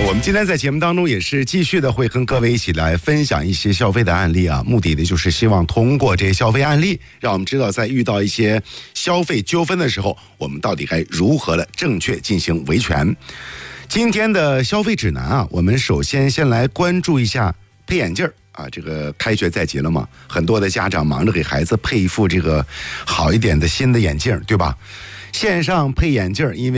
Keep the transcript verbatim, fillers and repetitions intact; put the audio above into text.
我们今天在节目当中也是继续的会跟各位一起来分享一些消费的案例啊，目的的就是希望通过这些消费案例，让我们知道在遇到一些消费纠纷的时候，我们到底该如何的正确进行维权。今天的消费指南啊，我们首先先来关注一下配眼镜啊，这个开学在即了嘛，很多的家长忙着给孩子配一副这个好一点的新的眼镜，对吧？线上配眼镜，因为